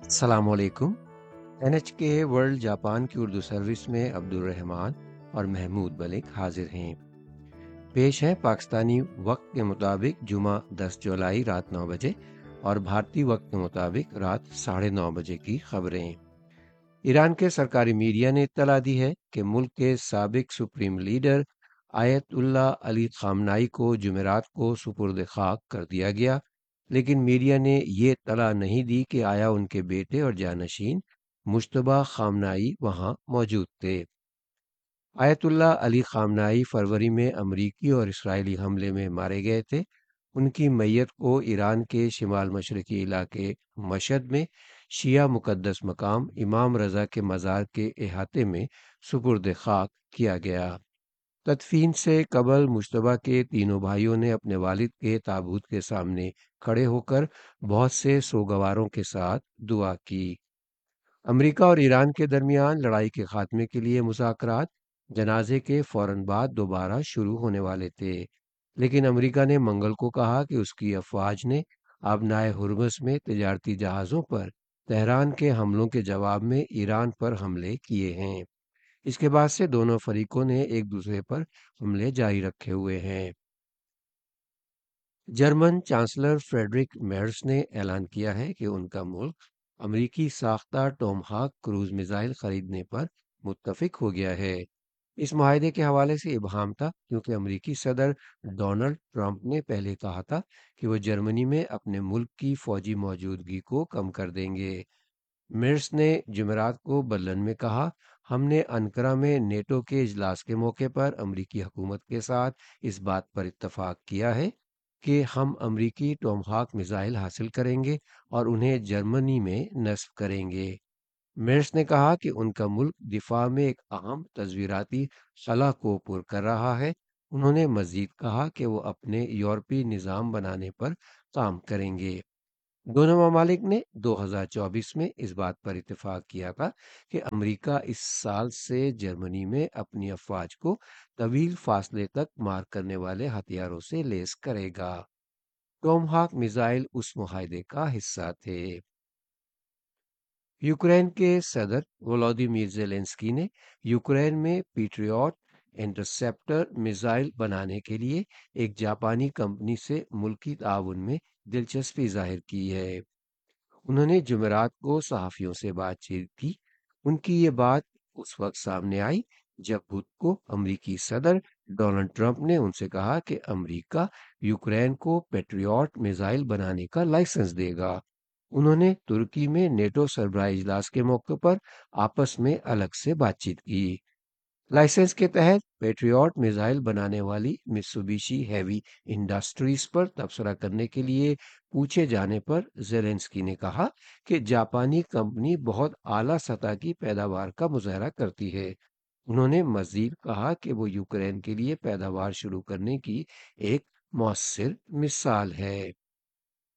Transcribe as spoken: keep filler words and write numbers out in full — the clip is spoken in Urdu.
السلام علیکم۔ این ایچ کے ورلڈ جاپان کی اردو سروس میں عبدالرحمان اور محمود ملک حاضر ہیں۔ پیش ہے پاکستانی وقت کے مطابق جمعہ دس جولائی رات نو بجے اور بھارتی وقت کے مطابق رات ساڑھے نو بجے کی خبریں۔ ایران کے سرکاری میڈیا نے اطلاع دی ہے کہ ملک کے سابق سپریم لیڈر آیت اللہ علی خامنائی کو جمعرات کو سپرد خاک کر دیا گیا، لیکن میڈیا نے یہ اطلاع نہیں دی کہ آیا ان کے بیٹے اور جانشین مجتبیٰ خامنائی وہاں موجود تھے۔ آیت اللہ علی خامنائی فروری میں امریکی اور اسرائیلی حملے میں مارے گئے تھے۔ ان کی میت کو ایران کے شمال مشرقی علاقے مشہد میں شیعہ مقدس مقام امام رضا کے مزار کے احاطے میں سپرد خاک کیا گیا۔ تدفین سے قبل مجتبیٰ کے تینوں بھائیوں نے اپنے والد کے تابوت کے سامنے کھڑے ہو کر بہت سے سوگواروں کے ساتھ دعا کی۔ امریکہ اور ایران کے درمیان لڑائی کے خاتمے کے لیے مذاکرات جنازے کے فوراً بعد دوبارہ شروع ہونے والے تھے، لیکن امریکہ نے منگل کو کہا کہ اس کی افواج نے آبنائے ہرمز میں تجارتی جہازوں پر تہران کے حملوں کے جواب میں ایران پر حملے کیے ہیں۔ اس کے بعد سے دونوں فریقوں نے ایک دوسرے پر حملے جاری رکھے ہوئے ہیں۔ جرمن چانسلر فریڈرک میرز نے اعلان کیا ہے کہ ان کا ملک امریکی ساختہ ٹوم ہاک کروز میزائل خریدنے پر متفق ہو گیا ہے۔ اس معاہدے کے حوالے سے ابہام تھا کیونکہ امریکی صدر ڈونلڈ ٹرمپ نے پہلے کہا تھا کہ وہ جرمنی میں اپنے ملک کی فوجی موجودگی کو کم کر دیں گے۔ مرس نے جمعرات کو برلن میں کہا، ہم نے انقرہ میں نیٹو کے اجلاس کے موقع پر امریکی حکومت کے ساتھ اس بات پر اتفاق کیا ہے کہ ہم امریکی ٹوم ہاک میزائل حاصل کریں گے اور انہیں جرمنی میں نصب کریں گے۔ مرس نے کہا کہ ان کا ملک دفاع میں ایک اہم تصویراتی خلا کو پر کر رہا ہے۔ انہوں نے مزید کہا کہ وہ اپنے یورپی نظام بنانے پر کام کریں گے۔ دونوں ممالک نے دو ہزار چوبیس میں اس بات پر اتفاق کیا تھا کہ امریکہ اس سال سے جرمنی میں اپنی افواج کو طویل فاصلے تک مار کرنے والے ہتھیاروں سے لیس کرے گا۔ ٹوم ہاک میزائل اس معاہدے کا حصہ تھے۔ یوکرین کے صدر ولودیمیر زیلنسکی نے یوکرین میں پیٹریوٹ انٹرسیپٹر میزائل بنانے کے لیے ایک جاپانی کمپنی سے ملکی تعاون میں دلچسپی ظاہر کی ہے۔ انہوں نے جمعرات کو صحافیوں سے بات چیت کی۔ ان کی یہ بات اس وقت سامنے آئی جب بدھ کو امریکی صدر ڈونلڈ ٹرمپ نے ان سے کہا کہ امریکہ یوکرین کو پیٹریوٹ میزائل بنانے کا لائسنس دے گا۔ انہوں نے ترکی میں نیٹو سربراہی اجلاس کے موقع پر آپس میں الگ سے بات چیت کی۔ لائسنس کے تحت پیٹریوٹ میزائل بنانے والی میتسوبیشی ہیوی انڈسٹریز پر تبصرہ کرنے کے لیے پوچھے جانے پر زیلنسکی نے کہا کہ جاپانی کمپنی بہت اعلیٰ سطح کی پیداوار کا مظاہرہ کرتی ہے۔ انہوں نے مزید کہا کہ وہ یوکرین کے لیے پیداوار شروع کرنے کی ایک مؤثر مثال ہے۔